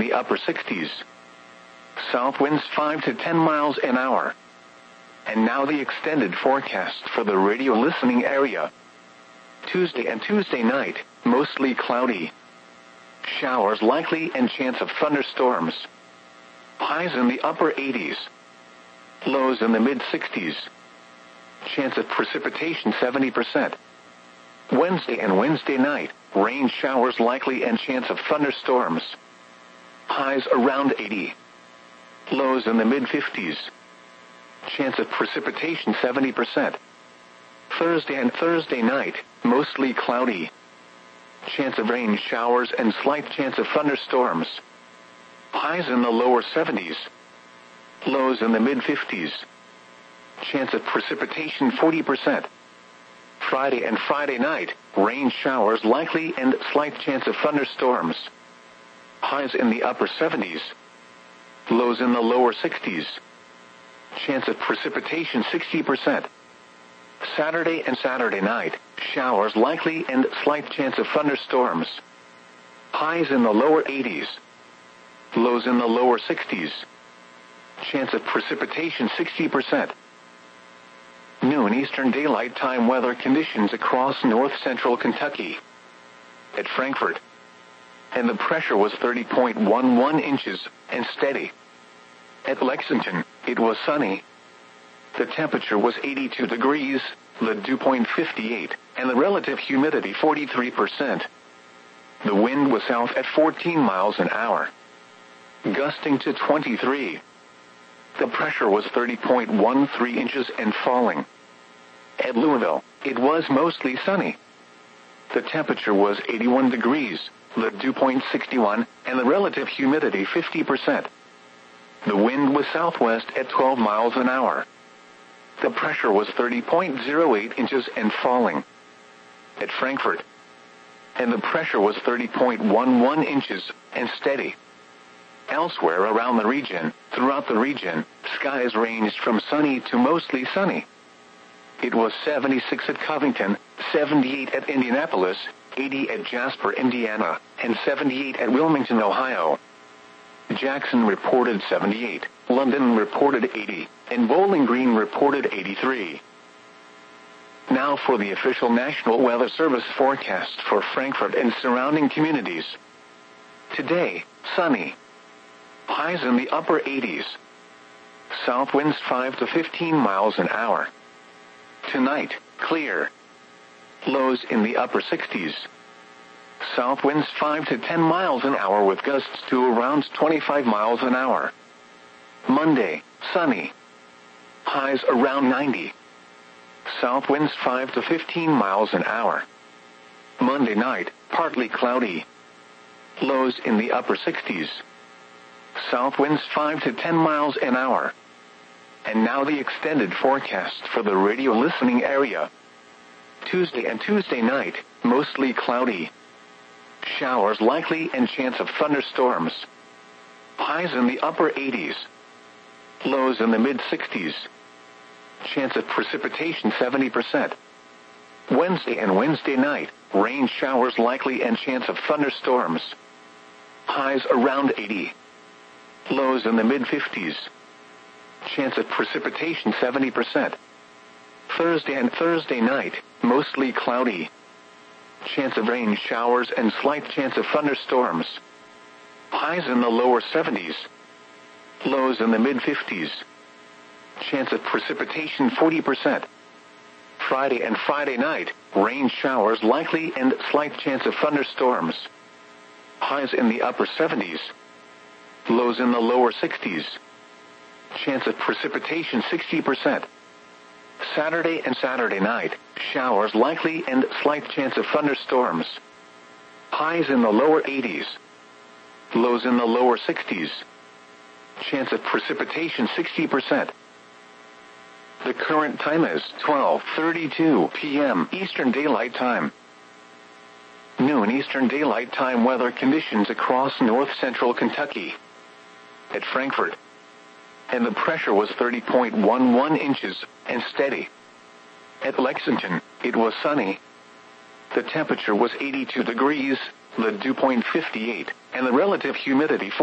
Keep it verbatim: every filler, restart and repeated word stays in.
the upper sixties. South winds five to ten miles an hour. And now the extended forecast for the radio listening area. Tuesday and Tuesday night, mostly cloudy. Showers likely and chance of thunderstorms. Highs in the upper eighties. Lows in the mid-sixties. Chance of precipitation seventy percent. Wednesday and Wednesday night, rain showers likely and chance of thunderstorms. Highs around eighty. Lows in the mid-fifties. Chance of precipitation seventy percent. Thursday and Thursday night, mostly cloudy. Chance of rain showers and slight chance of thunderstorms. Highs in the lower seventies. Lows in the mid-fifties. Chance of precipitation forty percent. Friday and Friday night, rain showers likely and slight chance of thunderstorms. Highs in the upper seventies. Lows in the lower sixties. Chance of precipitation sixty percent. Saturday and Saturday night, showers likely and slight chance of thunderstorms. Highs in the lower eighties. Lows in the lower sixties. Chance of precipitation sixty percent. Noon Eastern Daylight Time weather conditions across north central Kentucky. At Frankfort. And the pressure was thirty point one one inches and steady. At Lexington, it was sunny. The temperature was eighty-two degrees, the dew point fifty-eight, and the relative humidity forty-three percent. The wind was south at fourteen miles an hour, gusting to twenty-three. The pressure was thirty point one three inches and falling. At Louisville, it was mostly sunny. The temperature was eighty-one degrees, the dew point sixty-one, and the relative humidity fifty percent. The wind was southwest at twelve miles an hour. The pressure was thirty point zero eight inches and falling. At Frankfort. And the pressure was thirty point one one inches and steady. Elsewhere around the region, throughout the region, skies ranged from sunny to mostly sunny. It was seventy-six at Covington, seventy-eight at Indianapolis, eighty at Jasper, Indiana, and seventy-eight at Wilmington, Ohio. Jackson reported seventy-eight, London reported eighty, and Bowling Green reported eighty-three. Now for the official National Weather Service forecast for Frankfort and surrounding communities. Today, sunny. Highs in the upper eighties. South winds five to fifteen miles an hour. Tonight, clear. Lows in the upper sixties. South winds five to ten miles an hour with gusts to around twenty-five miles an hour. Monday, sunny. Highs around ninety. South winds five to fifteen miles an hour. Monday night, partly cloudy. Lows in the upper sixties. South winds five to ten miles an hour. And now the extended forecast for the radio listening area. Tuesday and Tuesday night, mostly cloudy. Showers likely and chance of thunderstorms. Highs in the upper eighties. Lows in the mid-sixties. Chance of precipitation seventy percent. Wednesday and Wednesday night, rain showers likely and chance of thunderstorms. Highs around eighty. Lows in the mid-fifties. Chance of precipitation seventy percent. Thursday and Thursday night, mostly cloudy. Chance of rain showers and slight chance of thunderstorms. Highs in the lower seventies. Lows in the mid-fifties. Chance of precipitation forty percent. Friday and Friday night, rain showers likely and slight chance of thunderstorms. Highs in the upper seventies. Lows in the lower sixties. Chance of precipitation sixty percent. Saturday and Saturday night, showers likely and slight chance of thunderstorms. Highs in the lower eighties. Lows in the lower sixties. Chance of precipitation sixty percent. The current time is twelve thirty-two p.m. Eastern Daylight Time. Noon Eastern Daylight Time weather conditions across north central Kentucky. At Frankfort. And the pressure was thirty point one one inches and steady. At Lexington, it was sunny. The temperature was eighty-two degrees, the dew point fifty-eight, and the relative humidity